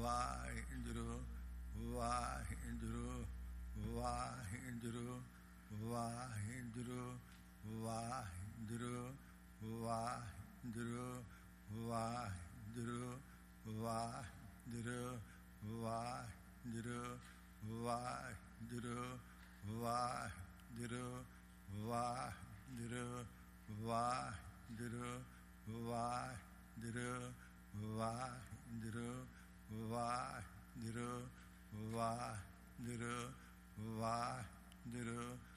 Waheguru Waheguru Waheguru Waheguru Waheguru Waheguru Waheguru Waheguru Waheguru Waheguru Waheguru Waheguru Waheguru Waheguru Waheguru Waheguru Waheguru Waheguru